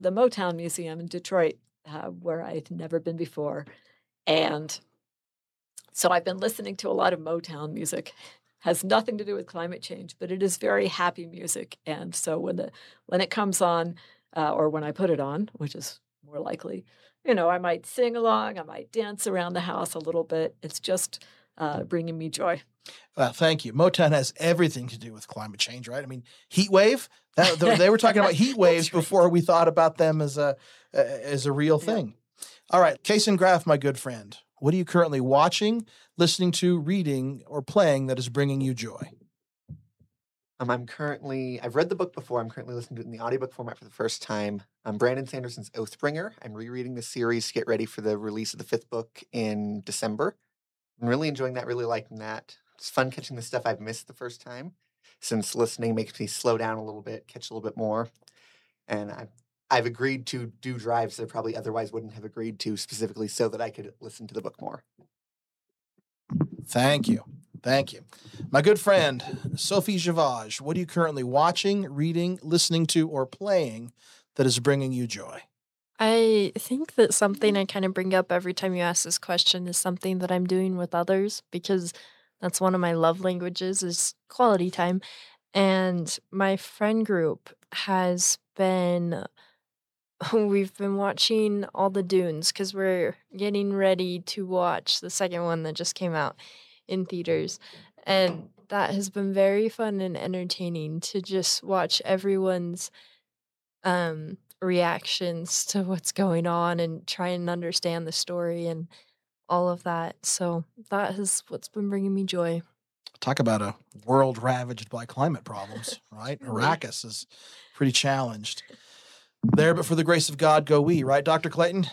the Motown Museum in Detroit, where I'd never been before, and so I've been listening to a lot of Motown music. Has nothing to do with climate change, but it is very happy music, and so when it comes on, or when I put it on, which is more likely, I might sing along, I might dance around the house a little bit. It's just, bringing me joy. Well, thank you. Motown has everything to do with climate change, right? I mean, heat wave. They were talking about heat waves That's right. before we thought about them as a real Yep. thing. All right, Kason Graff, my good friend. What are you currently watching, listening to, reading, or playing that is bringing you joy? I've read the book before. I'm currently listening to it in the audiobook format for the first time. Brandon Sanderson's Oathbringer. I'm rereading the series to get ready for the release of the fifth book in December. I'm really enjoying that, really liking that. It's fun catching the stuff I've missed the first time, since listening makes me slow down a little bit, catch a little bit more. And I've agreed to do drives that I probably otherwise wouldn't have agreed to, specifically so that I could listen to the book more. Thank you. Thank you. My good friend, Sophie Javage, what are you currently watching, reading, listening to, or playing that is bringing you joy? I think that something I kind of bring up every time you ask this question is something that I'm doing with others because that's one of my love languages is quality time. And my friend group has been we've been watching all the Dunes because we're getting ready to watch the second one that just came out in theaters. And that has been very fun and entertaining to just watch everyone's reactions to what's going on and try and understand the story and all of that. So that is what's been bringing me joy. Talk about a world ravaged by climate problems, right? Truly. Arrakis is pretty challenged. There, but for the grace of God, go we, right, Dr. Clayton?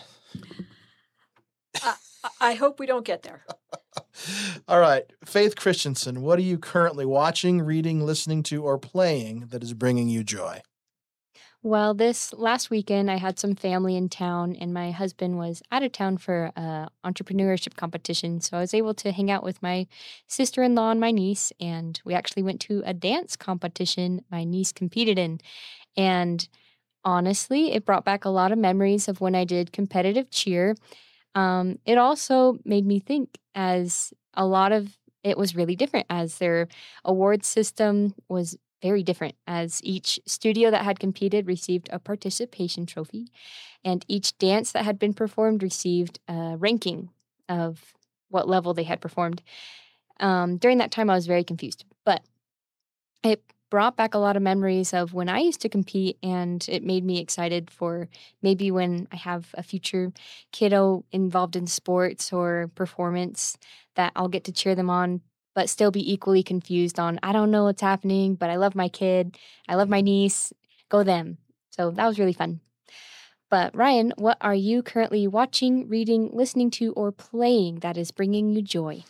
I hope we don't get there. All right. Faith Christensen, what are you currently watching, reading, listening to, or playing that is bringing you joy? Well, this last weekend, I had some family in town, and my husband was out of town for a entrepreneurship competition. So I was able to hang out with my sister-in-law and my niece, and we actually went to a dance competition my niece competed in. And honestly, it brought back a lot of memories of when I did competitive cheer. It also made me think as a lot of it was really different as their award system was very different as each studio that had competed received a participation trophy and each dance that had been performed received a ranking of what level they had performed. During that time, I was very confused, but it brought back a lot of memories of when I used to compete, and it made me excited for maybe when I have a future kiddo involved in sports or performance that I'll get to cheer them on, but still be equally confused on, I don't know what's happening, but I love my kid. I love my niece. Go them. So that was really fun. But Ryan, what are you currently watching, reading, listening to, or playing that is bringing you joy?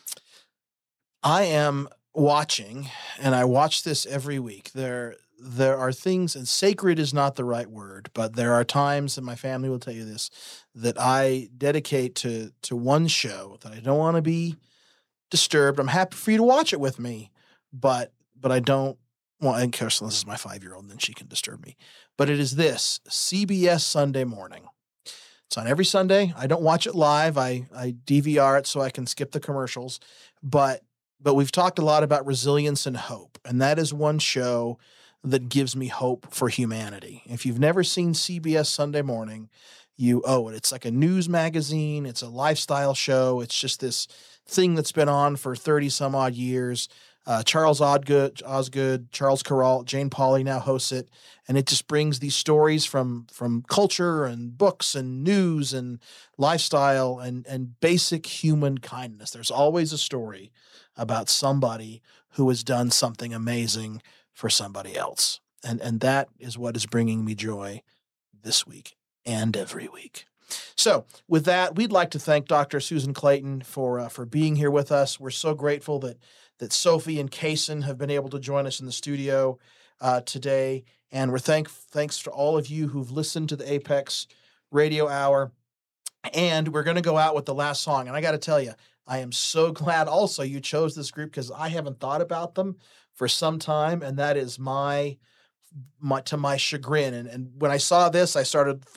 I am watching, and I watch this every week. There are things, and sacred is not the right word, but there are times, and my family will tell you this, that I dedicate to one show that I don't want to be disturbed. I'm happy for you to watch it with me, but I don't want. And Kirsten, this is my 5-year-old, and then she can disturb me. But it is this CBS Sunday Morning. It's on every Sunday. I don't watch it live. I DVR it so I can skip the commercials. But we've talked a lot about resilience and hope, and that is one show that gives me hope for humanity. If you've never seen CBS Sunday Morning, you owe it. It's like a news magazine. It's a lifestyle show. It's just this thing that's been on for 30 some odd years. Charles Osgood, Charles Kuralt, Jane Pauley now hosts it, and it just brings these stories from culture and books and news and lifestyle and basic human kindness. There's always a story about somebody who has done something amazing for somebody else, and that is what is bringing me joy this week and every week. So with that, we'd like to thank Dr. Susan Clayton for being here with us. We're so grateful that Sophie and Kason have been able to join us in the studio today. And we're thanks to all of you who've listened to the Apex Radio Hour. And we're going to go out with the last song. And I got to tell you, I am so glad also you chose this group because I haven't thought about them for some time. And that is to my chagrin. And when I saw this, I started